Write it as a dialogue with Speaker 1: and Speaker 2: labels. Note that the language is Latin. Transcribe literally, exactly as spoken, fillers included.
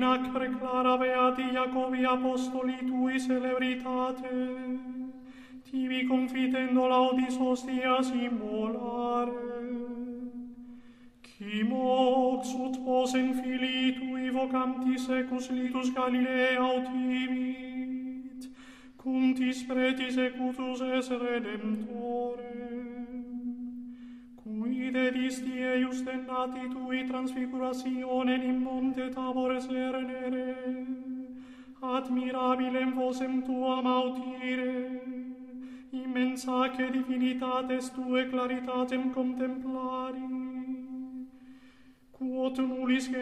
Speaker 1: Nacre clara beati Jacobi apostoli tui celebritate, tibi confitendo laudis hostias immolare. Qui mox ut posen filii tui vocanti secus litus Galilea autivit, cum tis pretis ecutus es Redemptore. Cui dedisti eius dennati tui transfigurationem in monte Tabor cernere, admirabilem vosem tuam audire, immensaque divinitates tue claritatem contemplari, quod nullis